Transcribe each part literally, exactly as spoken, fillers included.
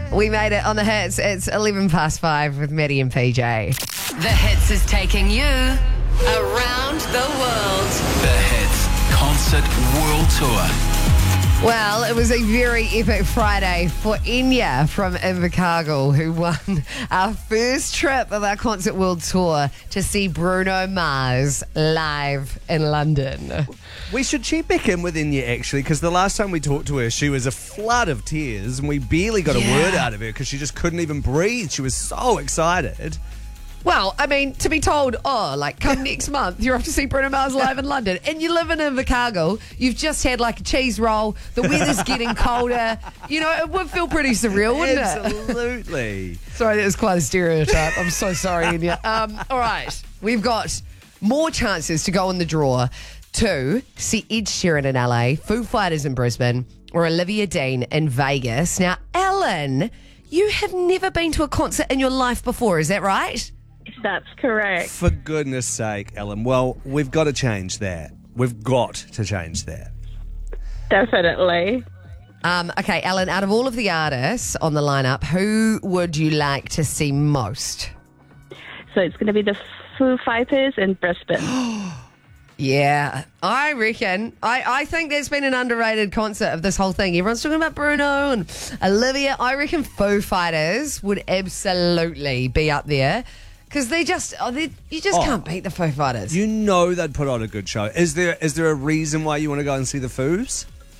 We made it on the hits. It's eleven past five with Maddie and P J. The Hits is taking you around the world. The Hits Concert World Tour. Well, it was a very epic Friday for Enya from Invercargill, who won our first trip of our Concert World Tour to see Bruno Mars live in London. We should check back in with Enya, actually, because the last time we talked to her, she was a flood of tears, and we barely got Yeah. a word out of her because she just couldn't even breathe. She was so excited. Well, I mean, to be told, oh, like, come next month, you're off to see Bruno Mars live in London, and you live in Invercargill, you've just had, like, a cheese roll, the weather's getting colder, you know, it would feel pretty surreal, wouldn't it? Absolutely. Sorry, that was quite a stereotype. I'm so sorry, Enya. Um, all right, we've got more chances to go in the draw to see Ed Sheeran in L A, Foo Fighters in Brisbane, or Olivia Dean in Vegas. Now, Ellen, you have never been to a concert in your life before, is that right? That's correct. For goodness sake, Ellen. Well, we've got to change that. We've got to change that. Definitely. Um, okay, Ellen, out of all of the artists on the lineup, who would you like to see most? So it's going to be the Foo Fighters in Brisbane. Yeah, I reckon. I, I think there's been an underrated concert of this whole thing. Everyone's talking about Bruno and Olivia. I reckon Foo Fighters would absolutely be up there because they just, oh, they, you just Oh. can't beat the Foo Fighters. You know they'd put on a good show. Is there is there a reason why you want to go and see the Foos?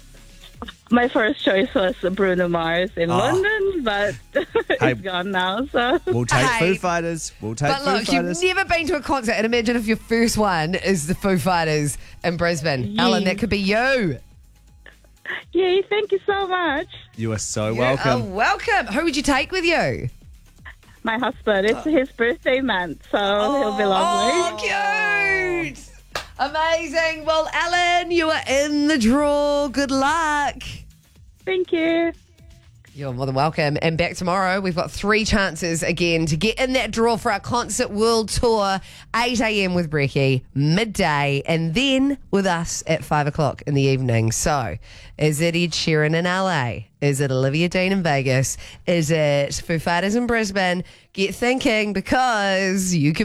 My first choice was Bruno Mars in Oh. London, but it's Hey. gone now. So We'll take Hey. Foo Fighters. We'll take But Foo look, Fighters. you've never been to a concert, and imagine if your first one is the Foo Fighters in Brisbane. Yeah. Ellen, that could be you. yay! Thank you so much. You are so You welcome. are welcome. Who would you take with you? My husband. It's his birthday month, so he'll be lovely. Oh, cute. Amazing. Well, Ellen, you are in the draw. Good luck. Thank you. You're more than welcome. And back tomorrow, we've got three chances again to get in that draw for our Concert World Tour. eight a.m. with Brecky, midday, and then with us at five o'clock in the evening. So, is it Ed Sheeran in L A? Is it Olivia Dean in Vegas? Is it Foo Fighters in Brisbane? Get thinking, because you could